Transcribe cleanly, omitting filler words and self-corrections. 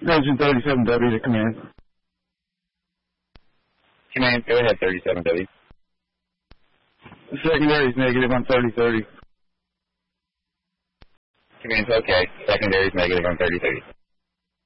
Engine 37W to command. Command, go ahead, 37W. Secondary is negative on 3030. Command's okay. Secondary is negative on 3030.